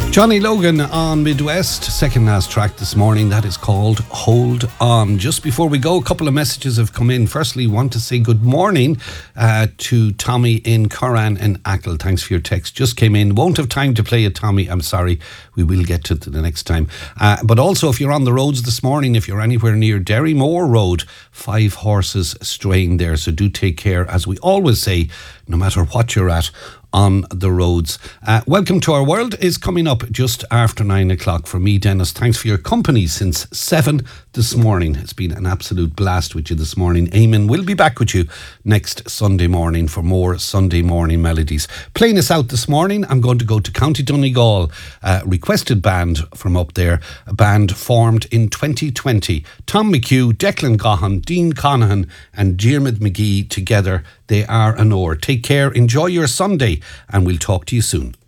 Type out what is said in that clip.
Johnny Logan on Midwest, second last track this morning. That is called Hold On. Just before we go, a couple of messages have come in. Firstly, want to say good morning to Tommy in Curran and Ackle. Thanks for your text. Just came in. Won't have time to play it, Tommy. I'm sorry. We will get to it the next time. But also, if you're on the roads this morning, if you're anywhere near Derrymore Road, 5 horses straying there. So do take care, as we always say, no matter what you're at on the roads. Welcome to Our World is coming up just after 9 o'clock. For me, Dennis, thanks for your company since 7 this morning. It's been an absolute blast with you this morning. Eamon will be back with you next Sunday morning for more Sunday morning melodies. Playing us out this morning, I'm going to go to County Donegal, requested band from up there, a band formed in 2020. Tom McHugh, Declan Gahan, Dean Conahan and Diarmuid McGee together. They are an oar. Take care, enjoy your Sunday, and we'll talk to you soon.